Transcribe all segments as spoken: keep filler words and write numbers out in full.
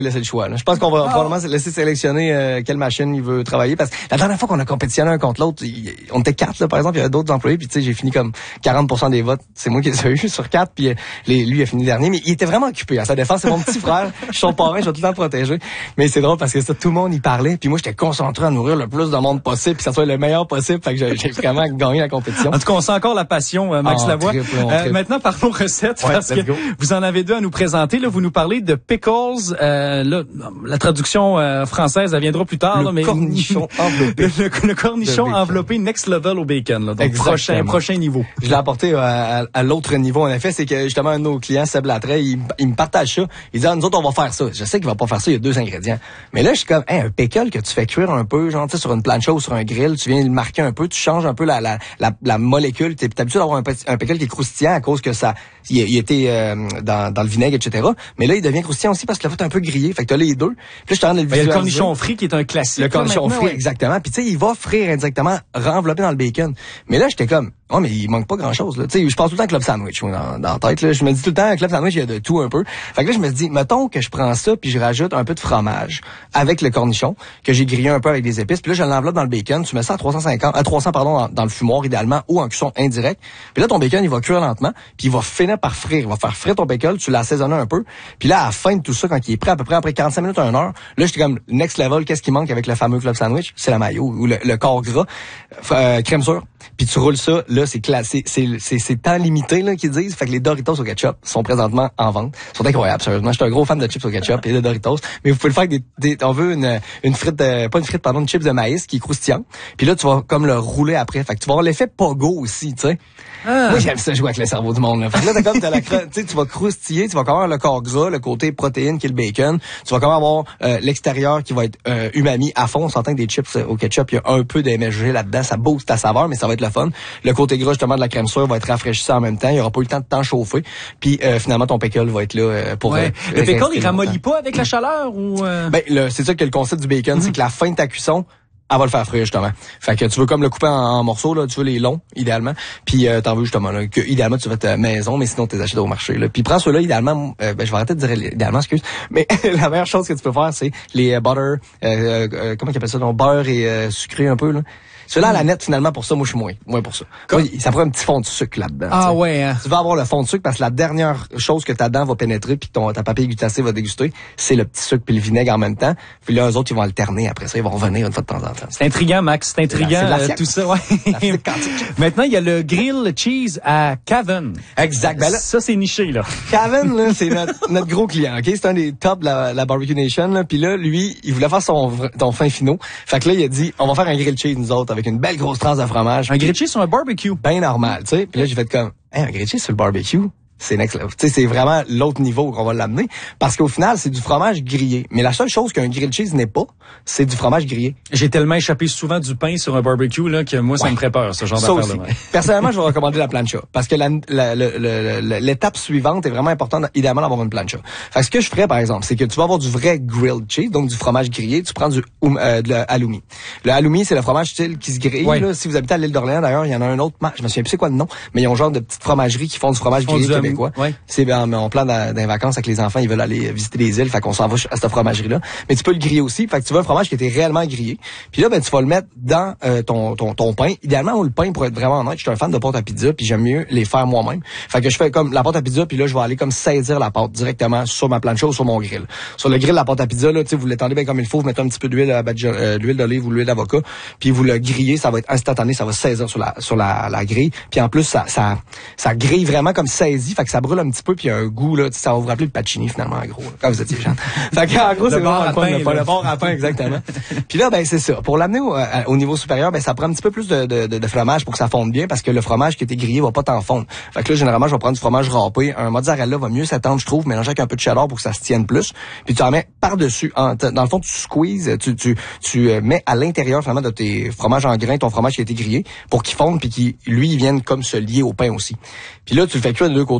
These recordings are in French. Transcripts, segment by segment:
laisser le choix. Là. Je pense qu'on va oh. probablement laisser sélectionner euh, quelle machine il veut travailler. Parce que la dernière fois qu'on a compétitionné un contre l'autre, il, on était quatre, là, par exemple, il y avait d'autres employés, puis tu sais, j'ai fini comme quarante pour cent des votes. C'est moi qui les ai eu sur quatre, puis les, lui a fini dernier. Mais il était vraiment occupé. À sa défense, c'est mon petit frère. Je suis son parrain, je vais tout le temps le protéger. Mais c'est drôle parce que ça, tout le monde y parlait. Puis moi, j'étais concentré à nourrir le plus de monde possible, puis que ça soit le meilleur possible. Fait que j'ai, j'ai vraiment gagné la compétition. En tout cas, on sent encore la passion, euh, Max oh, Lavoie. Triple, euh, maintenant, parlons recettes, ouais, parce que go. Vous en avez deux à nous présenter. Là, vous nous parlez de pickles. Euh, là, la traduction euh, française, elle viendra plus tard. Le là, mais cornichon enveloppé. Le, le, le cornichon enveloppé next level au bacon. Là, donc prochain, prochain niveau. Je l'ai apporté à, à, à l'autre niveau. En effet, c'est que justement un de nos clients, Seb Latray, il, il me partage ça. Il dit, ah, nous autres, on va faire ça. Je sais qu'il va pas faire ça. Il y a deux ingrédients. Mais là, je suis comme, hey, un pickle que tu fais cuire un peu, genre, tu sais, sur une plancha ou sur un grill, tu viens le marquer un peu, tu changes un peu la la la, la molécule. T'es habitué d'avoir un, un pickle qui est croustillant à cause que ça, il, il était euh, dans, dans le vinaigre, et cetera. Mais là, il devient croustillant aussi parce que tu l'as fait un peu grillé. Fait que t'as les deux. Puis là, je suis en train de le visualiser. Il y a le cornichon frit qui est un classique. Le cornichon frit, ouais. exactement. Puis tu sais, il va frire indirectement, renveloppé dans le bacon. Mais là, j'étais comme, oh, mais il manque pas grand-chose, là. Tu sais, je pense tout le temps club sandwich, moi, dans, dans la tête, là. Je me dis tout le temps, club sandwich, il y a de tout un peu. Fait que là, je me dis, mettons que je prends ça, puis je rajoute un peu de fromage avec le cornichon, que j'ai grillé un peu avec des épices. Puis là, je l'enveloppe dans le bacon. Tu mets ça à trois cent cinquante, à trois cents, pardon, dans, dans le fumoir, idéalement, ou en cuisson indirecte. Puis là, ton bacon, il va cuire lentement, puis il va finir par frire. Il va faire frire ton bacon, tu l'assaisonnes un peu. Puis là, à la fin de tout ça, quand il est prêt, à peu près après quarante-cinq minutes à une heure, là, j'étais comme, next level, qu'est-ce qui manque avec le fameux club sandwich? C'est la mayo, ou le, le corps gras, euh, crème sûre. Puis tu roules ça, là, c'est classé, c'est c'est c'est temps limité là qu'ils disent. Fait que les Doritos au ketchup sont présentement en vente. Ils sont incroyables, sérieusement. Je suis un gros fan de chips au ketchup et de Doritos, mais vous pouvez le faire avec des, des on veut une une frite de, pas une frite pardon, une chips de maïs qui est croustillant. Puis là tu vas comme le rouler après. Fait que tu vas avoir l'effet pogo aussi, tu sais. Ah. Moi j'aime ça jouer avec le cerveau du monde là. Fait que là t'as comme t'as la tu sais tu vas croustiller, tu vas quand même avoir le corps gras, le côté protéine qui est le bacon. Tu vas quand même avoir euh, l'extérieur qui va être euh, umami à fond. On s'entend que des chips au ketchup, il y a un peu d'M S G là-dedans, ça booste ta saveur, mais ça va être le fun. Le côté gras justement de la crème sûre va être rafraîchissant en même temps. Il y aura pas eu le temps de t'en chauffer. Puis euh, finalement ton pickle va être là euh, pour. Ouais. Euh, le pickle il ramollit pas avec la chaleur ou. Euh... Ben le, c'est ça que le concept du bacon, mm-hmm. c'est que la fin de ta cuisson, elle va le faire frire justement. Fait que tu veux comme le couper en, en morceaux là, tu veux les longs idéalement. Puis euh, t'en veux justement là que idéalement tu vas ta maison, mais sinon tu les achètes au marché là. Puis prends ceux-là idéalement. Euh, ben je vais arrêter de dire idéalement, excuse. Mais la meilleure chose que tu peux faire c'est les euh, butter, euh, euh, comment ils appellent ça, donc beurre et euh, sucré un peu là. Ceux-là à la nette, finalement, pour ça, moi, je suis moins. Moins pour ça. Moi, ça prend un petit fond de sucre là-dedans. Ah t'sais. ouais. Hein. Tu vas avoir le fond de sucre parce que la dernière chose que ta dent va pénétrer puis que ton, ta papille gutacée va déguster, c'est le petit sucre puis le vinaigre en même temps. Puis là, eux autres, ils vont alterner après ça. Ils vont revenir une fois de temps en temps. C'est intriguant, Max. C'est intriguant, c'est la, c'est euh, tout ça. Ouais. Maintenant, il y a le grill cheese à Caven. Exact. Ben là, ça, c'est niché, là. Caven, là, c'est notre, notre gros client, OK? C'est un des tops de la, la Barbecue Nation, là. Puis là, lui, il voulait faire son, ton fin finaux. Fait que là, il a dit, on va faire un grill cheese, nous autres, avec une belle grosse tranche de fromage. Un grilled cheese sur un barbecue. Ben normal, tu sais. Puis là, j'ai fait comme, hey, un grilled cheese sur le barbecue, c'est next level. Tu sais, c'est vraiment l'autre niveau qu'on va l'amener. Parce qu'au final, c'est du fromage grillé. Mais la seule chose qu'un grilled cheese n'est pas, c'est du fromage grillé. J'ai tellement échappé souvent du pain sur un barbecue, là, que moi, ça ouais. me ferait peur, ce genre d'affaire-là. Personnellement, je vais recommander la plancha. Parce que la, la, la, la, la, l'étape suivante est vraiment importante, idéalement, d'avoir une plancha. Fait que ce que je ferais, par exemple, c'est que tu vas avoir du vrai grilled cheese, donc du fromage grillé. Tu prends du, euh, de l'halloumi. Le halloumi, c'est le fromage style qui se grille, ouais. là. Si vous habitez à l'île d'Orléans, d'ailleurs, il y en a un autre, je me souviens plus c'est quoi le nom, mais ils ont genre de petites fromageries qui font du fromage grillé du, québécois. Ouais. C'est en, en plan dans les vacances avec les enfants, ils veulent aller visiter les îles, fait qu'on s'en va à cette fromagerie-là. Mais tu peux le griller aussi, fait que tu veux un fromage qui était réellement grillé. Puis là, ben tu vas le mettre dans euh, ton, ton ton pain. Idéalement, le pain pour être vraiment honnête, je suis un fan de pâte à pizza, puis j'aime mieux les faire moi-même. Fait que je fais comme la pâte à pizza, puis là je vais aller comme saisir la pâte directement sur ma plancha ou sur mon grill. Sur le grill, la pâte à pizza, là, tu sais, vous l'étendez bien comme il faut, vous mettez un petit peu d'huile, euh, l'huile d'olive ou l'huile d'avocat, puis vous le grillez, ça va être instantané, ça va saisir sur la sur la, la grille. Puis en plus, ça ça ça grille vraiment comme saisi, fait que ça brûle un petit peu, puis il y a un goût là. Ça va vous rappeler le Pacini, finalement, en gros, là, quand vous étiez jeune. Fait qu'en gros, c'est vraiment le fun, le, le bord à pain, exactement. Puis là, ben, c'est ça. Pour l'amener au, à, au niveau supérieur, ben, ça prend un petit peu plus de, de, de, de fromage pour que ça fonde bien, parce que le fromage qui a été grillé va pas t'en fondre. Fait que là, généralement, je vais prendre du fromage râpé. Un mozzarella va mieux s'attendre, je trouve, mélanger avec un peu de cheddar pour que ça se tienne plus. Puis tu en mets par-dessus. En, dans le fond, tu squeezes, tu, tu, tu mets à l'intérieur, finalement, de tes fromages en grains, ton fromage qui a été grillé, pour qu'il fonde, puis qu'il, lui, il vienne comme se lier au pain aussi. Puis là, tu le fais cuire de deux côtés.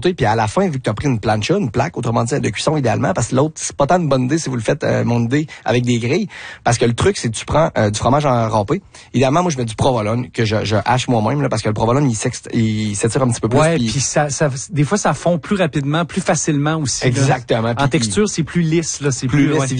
côté, puis à la fin, vu que tu as pris une plancha, une plaque, autrement dit de cuisson idéalement, parce que l'autre, c'est pas tant une bonne idée si vous le faites euh, mon idée avec des grilles, parce que le truc, c'est que tu prends euh, du fromage en râpé. Idéalement, moi, je mets du provolone, que je, je hache moi-même, là, parce que le provolone, il, il s'étire un petit peu plus. Ouais, puis ça, ça, des fois, ça fond plus rapidement, plus facilement aussi. Exactement. Là. En texture, c'est plus lisse, là, c'est plus, plus lisse, ouais.